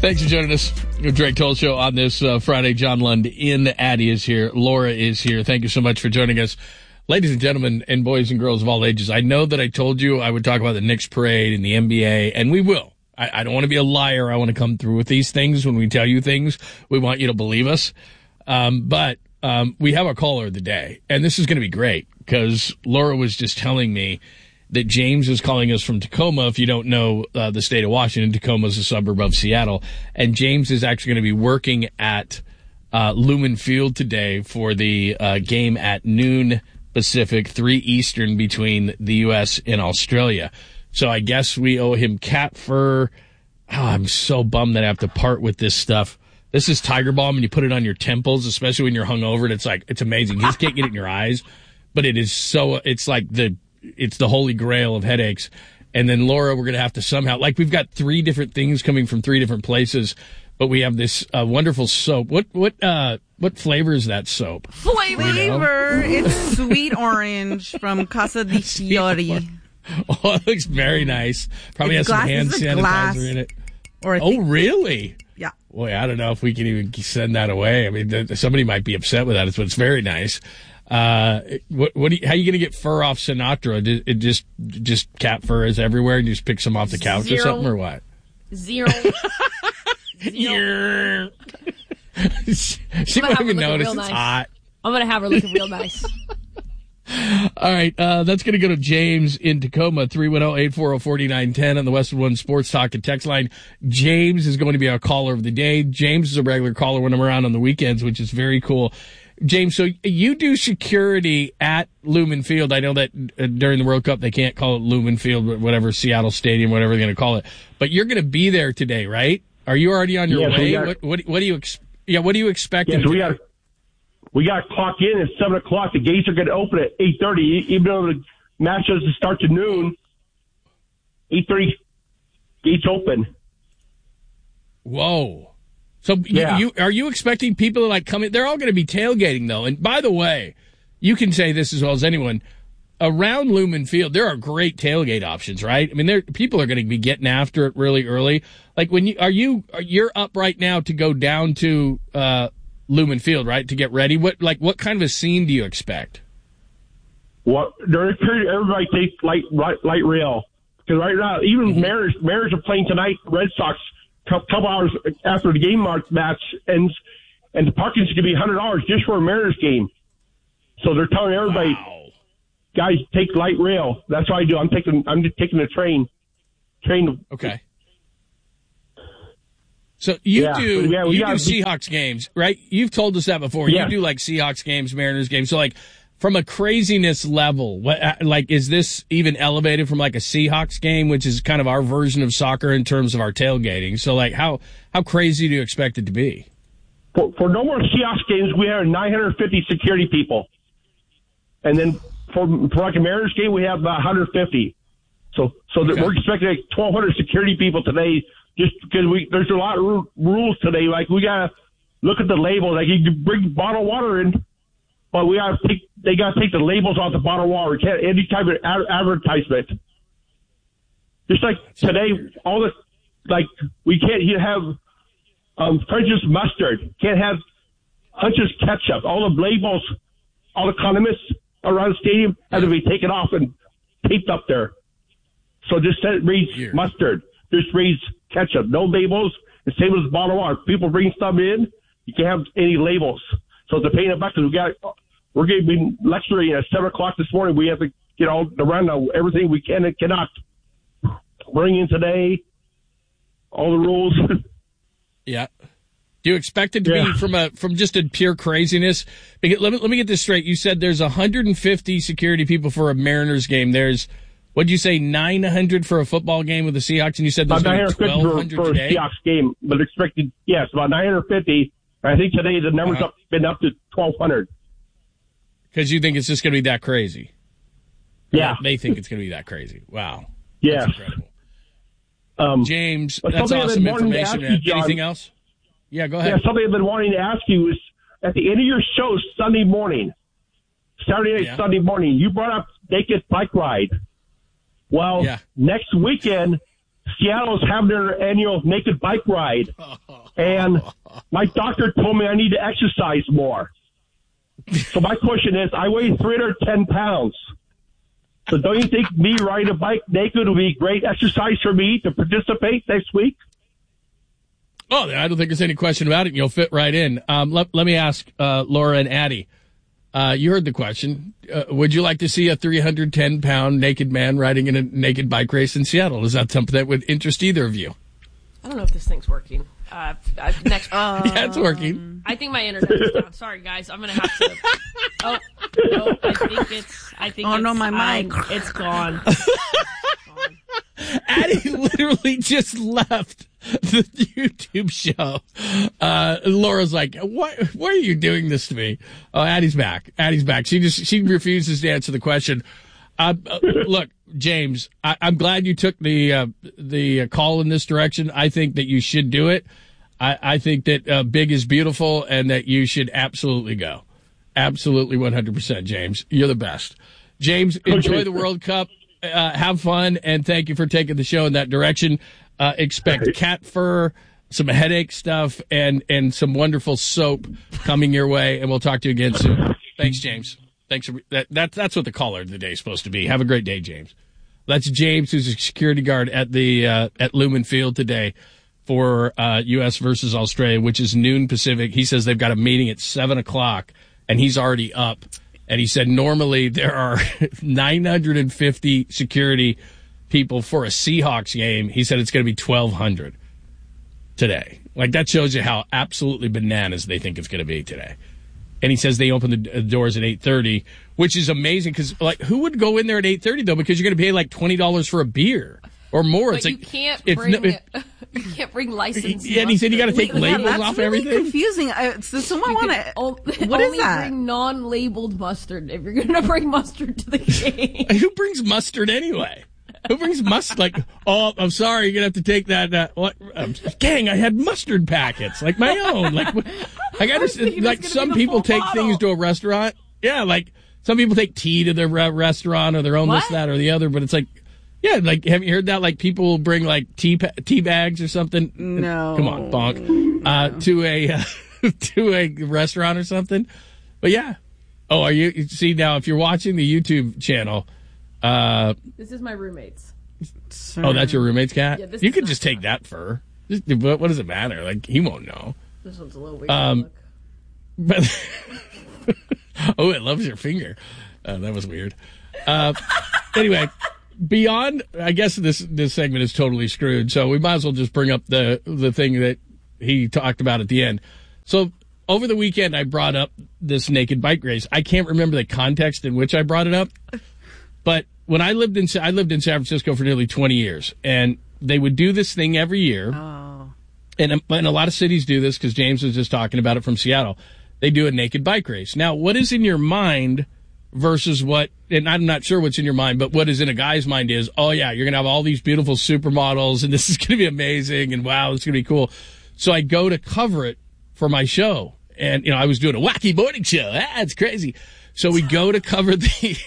Thanks for joining us. Drake Toll Show on this Friday. John Lund in. Addie is here. Laura is here. Thank you so much for joining us. Ladies and gentlemen and boys and girls of all ages, I know that I told you I would talk about the Knicks parade and the NBA, and we will. I don't want to be a liar. I want to come through with these things. When we tell you things, we want you to believe us. But we have a caller of the day, and this is going to be great because Laura was just telling me that James is calling us from Tacoma. If you don't know the state of Washington, Tacoma is a suburb of Seattle. And James is actually going to be working at Lumen Field today for the game at noon Pacific, 3 Eastern between the U.S. and Australia. So I guess we owe him cat fur. Oh, I'm so bummed that I have to part with this stuff. This is Tiger Balm, and you put it on your temples, especially when you're hungover. And it's amazing. You just can't get it in your eyes. But it's like it's the holy grail of headaches. And then Laura, we're going to have to somehow, like we've got 3 different things coming from 3 different places, but we have this wonderful soap. What flavor is that soap? Flavor. It's sweet orange from Casa di Fiori. Oh, it looks very nice. Probably has some hand sanitizer in it. Really? Yeah. Boy, I don't know if we can even send that away. I mean, somebody might be upset with that, but it's very nice. How are you going to get fur off Sinatra? It just cat fur is everywhere, and you just pick some off the couch or something, or what? Zero. She won't even notice it's hot. I'm going to have her looking real nice. All right, that's going to go to James in Tacoma, 310-840-4910 on the Westwood One Sports Talk and text line. James is going to be our caller of the day. James is a regular caller when I'm around on the weekends, which is very cool. James, so you do security at Lumen Field. I know that during the World Cup they can't call it Lumen Field, but whatever, Seattle Stadium, whatever they're going to call it. But you're going to be there today, right? Are you already on your way? What do you expect? Yes, we got to clock in at 7 o'clock. The gates are going to open at 8:30, even though the match doesn't start to noon. 8:30, gates open. Whoa. So are you expecting people to like come in? They're all going to be tailgating though. And by the way, you can say this as well as anyone. Around Lumen Field, there are great tailgate options, right? I mean, people are going to be getting after it really early. Like you're up right now to go down to Lumen Field, right? To get ready. What kind of a scene do you expect? Well, during the period, everybody takes light rail because right now, even Mariners are playing tonight. Red Sox. Couple hours after the game match ends, and the parking's going to be $100 just for a Mariners game. So they're telling everybody, guys, take light rail. That's what I do. I'm just taking the train. Okay. So you do Seahawks games, right? You've told us that before. Yeah. You do like Seahawks games, Mariners games. So like from a craziness level, is this even elevated from like a Seahawks game, which is kind of our version of soccer in terms of our tailgating? So like how crazy do you expect it to be? For no more Seahawks games, we have 950 security people. And then for like a Mariners game, we have about 150. So we're expecting like 1,200 security people today just because there's a lot of rules today. Like we got to look at the label. Like you can bring bottled water in, but they got to take the labels off the bottled water. We can't any type of advertisement. Just like today, we can't have French's mustard. Can't have Hunch's ketchup. All the labels, all the condiments around the stadium have to be taken off and taped up there. So just reads mustard. Just reads ketchup. No labels. The same as bottled water. People bring stuff in, you can't have any labels. So to pay it back, we're going to be lecturing at 7 o'clock this morning. We have to get all around everything we can and cannot bring in today. All the rules. Yeah. Do you expect it to be from just a pure craziness? Because let me get this straight. You said there's 150 security people for a Mariners game. There's, what'd you say, 900 for a football game with the Seahawks? And you said there's going to be 1,200 for today? For a Seahawks game, but expected, yes, about 950. I think today the number's been up to 1,200. Because you think it's just going to be that crazy? Yeah. They think it's going to be that crazy. Wow. Yeah. That's incredible. James, that's awesome information. Anything else? Yeah, go ahead. Yeah, something I've been wanting to ask you is at the end of your show Saturday night, Sunday morning, you brought up Naked Bike Ride. Well, next weekend, Seattle's having their annual naked bike ride. And my doctor told me I need to exercise more. So my question is, I weigh 310 pounds. So don't you think me riding a bike naked would be great exercise for me to participate next week? Oh, I don't think there's any question about it. You'll fit right in. Let me ask Laura and Addie. You heard the question. Would you like to see a 310-pound naked man riding in a naked bike race in Seattle? Is that something that would interest either of you? I don't know if this thing's working. Next. Yeah, it's working. I think my internet is down. Sorry, guys. I'm gonna have to. Oh, no, I think. Oh, no, my mic. It's gone. Addie literally just left the YouTube show. Laura's like, why are you doing this to me? Oh, Addie's back. She refuses to answer the question. Look, James, I'm glad you took the call in this direction. I think that you should do it. I think that big is beautiful and that you should absolutely go. Absolutely 100%, James. You're the best. James, enjoy the World Cup. Have fun, and thank you for taking the show in that direction. Expect cat fur, some headache stuff, and some wonderful soap coming your way, and we'll talk to you again soon. Thanks, James. Thanks for that's what the caller of the day is supposed to be. Have a great day, James. That's James, who's a security guard at the at Lumen Field today for U.S. versus Australia, which is noon Pacific. He says they've got a meeting at 7:00, and he's already up. And he said normally there are 950 security people for a Seahawks game. He said it's going to be 1,200 today. Like, that shows you how absolutely bananas they think it's going to be today. And he says they open the doors at 8:30, which is amazing because, like, who would go in there at 8:30 though? Because you're going to pay like $20 for a beer or more. But it's you like can't bring license. Yeah, and he said you got to take labels off really everything. Confusing. So someone want to? What is only that? Bring non-labeled mustard if you're going to bring mustard to the game. Who brings mustard anyway? Who brings mustard? Like, oh, I'm sorry, you're gonna have to take that. What? Gang, I had mustard packets, like my own. Like, I gotta like some people take things to a restaurant. Yeah, like some people take tea to their restaurant or their own this, that, or the other. But it's like, yeah, like have you heard that? Like people will bring like tea bags or something. No, come on, bonk, to a restaurant or something. But yeah, oh, are you see now? If you're watching the YouTube channel. This is my roommate's. Oh, that's your roommate's cat? Yeah, you could just take that fur. What does it matter? Like, he won't know. This one's a little weird. But oh, it loves your finger. That was weird. Anyway, beyond, I guess this segment is totally screwed, so we might as well just bring up the thing that he talked about at the end. So over the weekend, I brought up this naked bike race. I can't remember the context in which I brought it up, but when I lived in San Francisco for nearly 20 years, and they would do this thing every year. Oh. And a lot of cities do this because James was just talking about it from Seattle. They do a naked bike race. Now, what is in your mind versus what, and I'm not sure what's in your mind, but what is in a guy's mind is, oh yeah, you're going to have all these beautiful supermodels and this is going to be amazing and wow, it's going to be cool. So I go to cover it for my show. And, I was doing a wacky morning show. It's crazy. So we go to cover the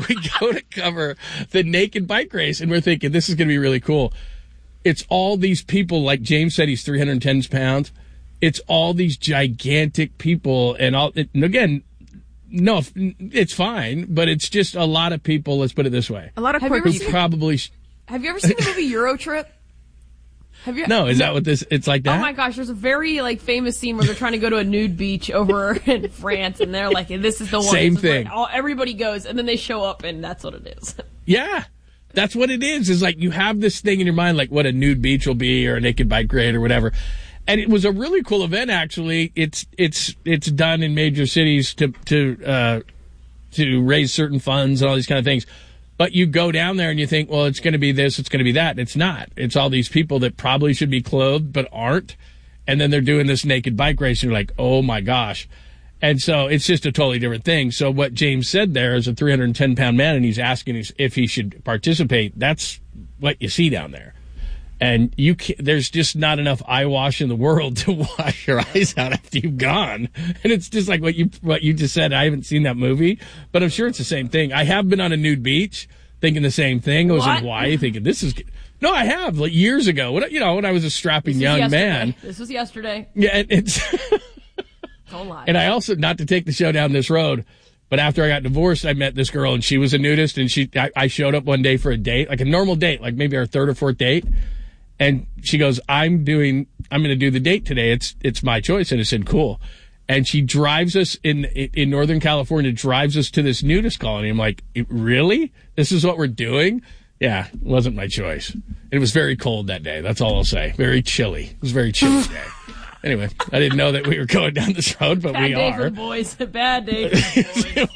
naked bike race, and we're thinking this is going to be really cool. It's all these people, like James said, he's 310 pounds. It's all these gigantic people, and again, no, it's fine, but it's just a lot of people. Let's put it this way: a lot of Have you ever seen the movie Euro Trip? No, is that what it's like that? Oh my gosh, there's a very famous scene where they're trying to go to a nude beach over in France, and they're like, "This is the one." Same thing. Everybody goes, and then they show up, and that's what it is. Yeah, that's what it is. Is like you have this thing in your mind, like what a nude beach will be, or a naked bike raid, or whatever. And it was a really cool event. Actually, it's done in major cities to raise certain funds and all these kind of things. But you go down there and you think, well, it's going to be this, it's going to be that. And it's not. It's all these people that probably should be clothed but aren't. And then they're doing this naked bike race. And you're like, oh, my gosh. And so it's just a totally different thing. So what James said there is a 310-pound man, and he's asking if he should participate. That's what you see down there. And there's just not enough eyewash in the world to wash your eyes out after you've gone. And it's just like what you just said. I haven't seen that movie, but I'm sure it's the same thing. I have been on a nude beach, thinking the same thing. I was What? in Hawaii thinking, this is... No, I have, like, years ago. When I was a strapping young man. This was yesterday. Yeah, and it's... Don't lie. And I also, not to take the show down this road, but after I got divorced, I met this girl, and she was a nudist, and I showed up one day for a date, like a normal date, like maybe our third or fourth date, and she goes, I'm going to do the date today. It's my choice. And I said, cool. And she drives us in Northern California, drives us to this nudist colony. I'm like, really? This is what we're doing? Yeah, it wasn't my choice. It was very cold that day. That's all I'll say. Very chilly. It was a very chilly day. Anyway, I didn't know that we were going down this road, but we Bad day are. for the boys. Bad day for the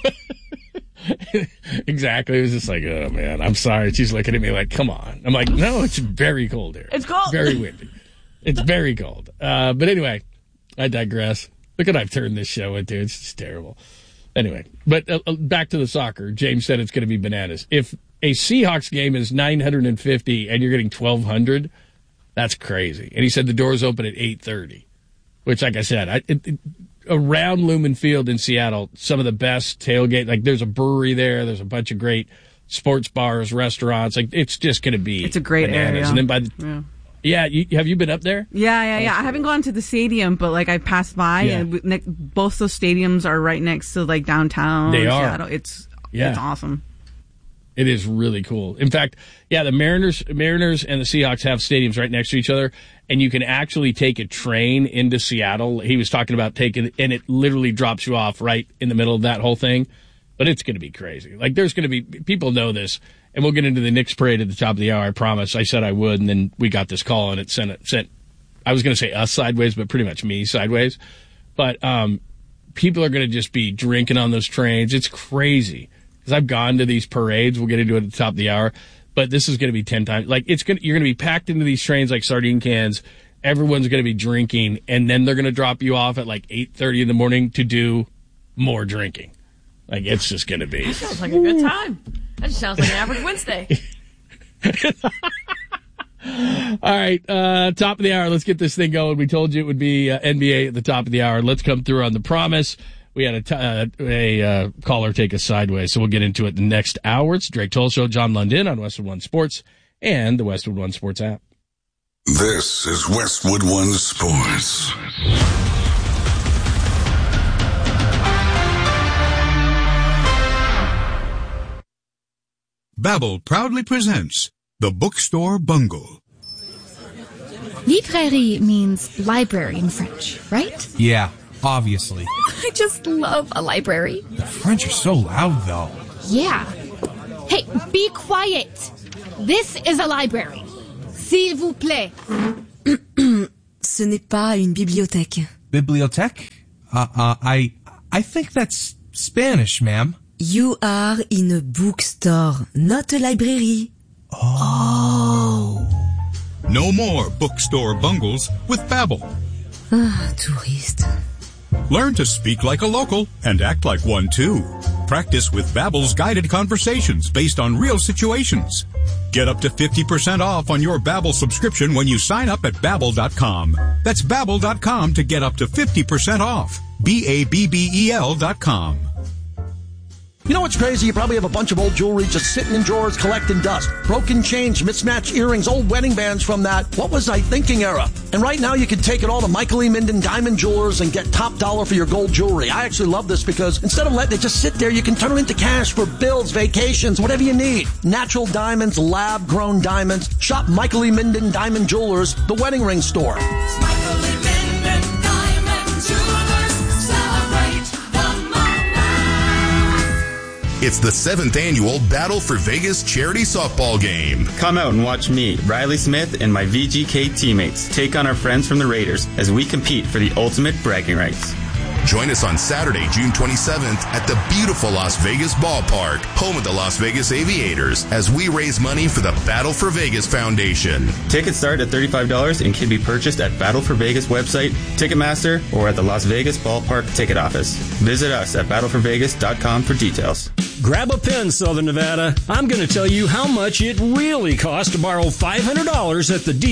boys. Exactly. It was just like, oh, man, I'm sorry. She's looking at me like, come on. I'm like, no, it's very cold here. It's cold. Very windy. It's very cold. But anyway, I digress. Look what I've turned this show into. It's just terrible. Anyway, but back to the soccer. James said it's going to be bananas. If a Seahawks game is $950 and you're getting $1,200, that's crazy. And he said the doors open at 8:30, which, like I said, around Lumen Field in Seattle, some of the best tailgate. Like, there's a brewery there. There's a bunch of great sports bars, restaurants. Like, it's just going to be It's a great bananas. area. And then have you been up there? Yeah. I haven't gone to the stadium, but like I passed by, and both those stadiums are right next to like downtown. They are. Seattle. It's awesome. It is really cool. In fact, the Mariners and the Seahawks have stadiums right next to each other, and you can actually take a train into Seattle. He was talking about and it literally drops you off right in the middle of that whole thing. But it's going to be crazy. Like, there's going to be, people know this, and we'll get into the Knicks parade at the top of the hour, I promise. I said I would, and then we got this call, and it sent I was going to say us sideways, but pretty much me sideways. But people are going to just be drinking on those trains. It's crazy. Because I've gone to these parades. We'll get into it at the top of the hour. But this is going to be 10 times. Like, you're going to be packed into these trains like sardine cans. Everyone's going to be drinking. And then they're going to drop you off at like 8:30 in the morning to do more drinking. Like, it's just going to be. That sounds like a good time. That just sounds like an average Wednesday. All right, top of the hour. Let's get this thing going. We told you it would be NBA at the top of the hour. Let's come through on the promise. We had a caller take us sideways, so we'll get into it the next hour. It's Drake Toll Show, John Lundin on Westwood One Sports and the Westwood One Sports app. This is Westwood One Sports. Babbel proudly presents The Bookstore Bungle. Librairie means library in French, right? Yeah, obviously. I just love a library. The French are so loud, though. Yeah. Hey, be quiet. This is a library. S'il vous plaît. Ce n'est pas une bibliothèque. Bibliothèque? I think that's Spanish, ma'am. You are in a bookstore, not a library. Oh. No more bookstore bungles with Babbel. Ah, touriste. Learn to speak like a local and act like one too. Practice with Babbel's guided conversations based on real situations. Get up to 50% off on your Babbel subscription when you sign up at Babbel.com. That's Babbel.com to get up to 50% off. Babbel.com. You know what's crazy? You probably have a bunch of old jewelry just sitting in drawers collecting dust. Broken chains, mismatched earrings, old wedding bands from that what was I thinking era. And right now you can take it all to Michael E. Minden Diamond Jewelers and get top dollar for your gold jewelry. I actually love this because instead of letting it just sit there, you can turn it into cash for bills, vacations, whatever you need. Natural diamonds, lab-grown diamonds. Shop Michael E. Minden Diamond Jewelers, the wedding ring store. Michael E. Minden Diamond Jewelers, celebrate the moment. It's the 7th annual Battle for Vegas charity softball game. Come out and watch me, Riley Smith, and my VGK teammates take on our friends from the Raiders as we compete for the ultimate bragging rights. Join us on Saturday, June 27th at the beautiful Las Vegas Ballpark, home of the Las Vegas Aviators, as we raise money for the Battle for Vegas Foundation. Tickets start at $35 and can be purchased at Battle for Vegas website, Ticketmaster, or at the Las Vegas Ballpark ticket office. Visit us at battleforvegas.com for details. Grab a pen, Southern Nevada. I'm going to tell you how much it really costs to borrow $500 at the